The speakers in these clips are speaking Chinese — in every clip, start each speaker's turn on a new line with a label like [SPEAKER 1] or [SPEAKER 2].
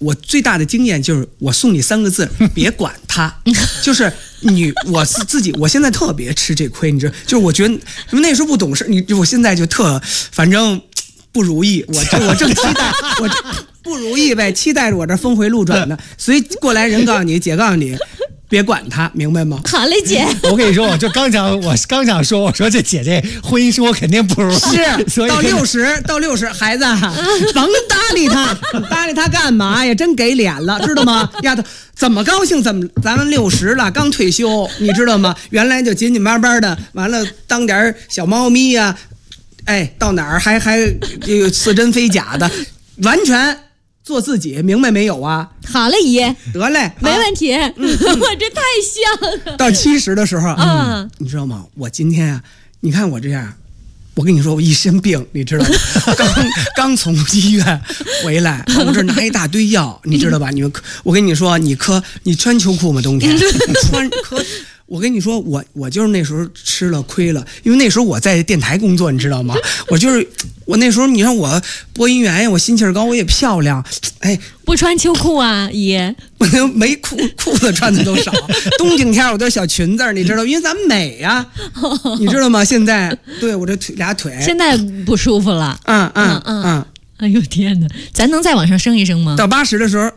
[SPEAKER 1] 我最大的经验就是我送你3个字，别管他。就是我自己，我现在特别吃这亏，你知道，就是我觉得因为那时候不懂事，我现在就反正不如意，我正期待我不如意呗，期待着我这峰回路转的，所以过来人告诉你，姐告诉你。别管他，明白吗？
[SPEAKER 2] 好嘞，姐。
[SPEAKER 3] 我跟你说，我刚想说，我说这姐这婚姻生活肯定不如意，
[SPEAKER 1] 是，
[SPEAKER 3] 所以
[SPEAKER 1] 到60，孩子甭搭理他，搭理他干嘛呀？真给脸了，知道吗？丫头怎么高兴？咱们60了，刚退休，你知道吗？原来就紧紧巴巴的，完了当点小猫咪呀，到哪儿还有似真非假的，完全。做自己，明白没有啊？
[SPEAKER 2] 好嘞，姨，
[SPEAKER 1] 得嘞，
[SPEAKER 2] 没问题。我这太像了。
[SPEAKER 1] 到70的时候，你知道吗？我今天啊，你看我这样，我跟你说，我一身病，你知道吗？刚从医院回来，我这拿一大堆药，你知道吧？我跟你说，你穿秋裤吗？冬天我跟你说，我就是那时候吃了亏了，因为那时候我在电台工作，你知道吗？我那时候，你看我播音员呀，我心气儿高，我也漂亮，
[SPEAKER 2] 不穿秋裤啊，爷，
[SPEAKER 1] 没裤子穿的都少，冬景天我都是小裙子，你知道，因为咱们美呀，你知道吗？现在对我这俩腿，
[SPEAKER 2] 现在不舒服了，哎呦天哪，咱能再往上升一升吗？
[SPEAKER 1] 到80的时候，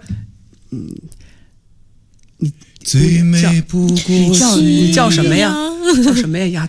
[SPEAKER 3] 最美不过
[SPEAKER 1] 你叫什么呀？叫什么呀？丫